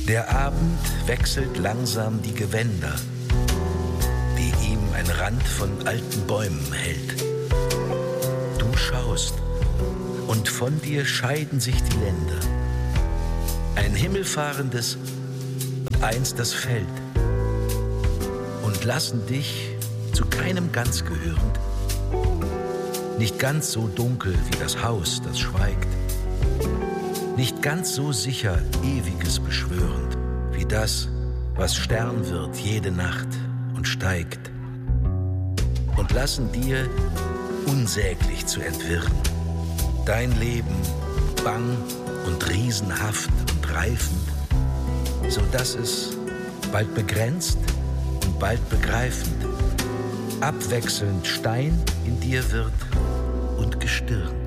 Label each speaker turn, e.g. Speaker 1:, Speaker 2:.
Speaker 1: Der Abend wechselt langsam die Gewänder, die ihm ein Rand von alten Bäumen hält. Du schaust, und von dir scheiden sich die Länder. Ein himmelfahrendes und eins das Feld. Und lassen dich zu keinem ganz gehörend. Nicht ganz so dunkel wie das Haus, das schweigt. Nicht ganz so sicher Ewiges beschwörend, wie das, was Stern wird jede Nacht und steigt. Und lassen dir unsäglich zu entwirren, dein Leben bang und riesenhaft und reifend, so dass es bald begrenzt und bald begreifend, abwechselnd Stein in dir wird und Gestirn.